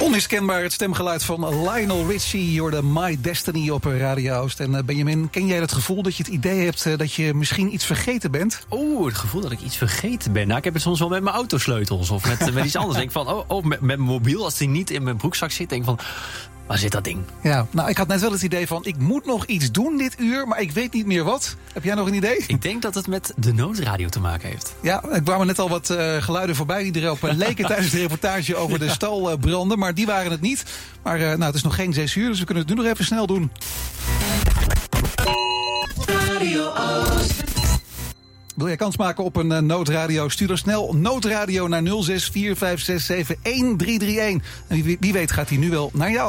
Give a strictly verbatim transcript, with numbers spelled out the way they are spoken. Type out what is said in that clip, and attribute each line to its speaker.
Speaker 1: Onmiskenbaar het stemgeluid van Lionel Richie. Je hoorde My Destiny op Radio Oost. En uh, Benjamin, ken jij het gevoel dat je het idee hebt uh, dat je misschien iets vergeten bent?
Speaker 2: Oeh, het gevoel dat ik iets vergeten ben. Nou, ik heb het soms wel met mijn autosleutels of met, met iets anders. Denk van, oh, oh met, met mijn mobiel, als die niet in mijn broekzak zit, denk van, waar zit dat ding?
Speaker 1: Ja, nou, ik had net wel het idee van, ik moet nog iets doen dit uur, maar ik weet niet meer wat. Heb jij nog een idee?
Speaker 2: Ik denk dat het met de noodradio te maken heeft.
Speaker 1: Ja, er kwamen net al wat uh, geluiden voorbij die erop uh, leken tijdens de reportage over de stalbranden, maar die waren het niet. Maar uh, nou, het is nog geen zes uur, dus we kunnen het nu nog even snel doen. Radio Oost. Wil jij kans maken op een uh, noodradio? Stuur dan snel noodradio naar nul zes vier vijf zes zeven een drie drie een. En wie, wie weet gaat hij nu wel naar jou.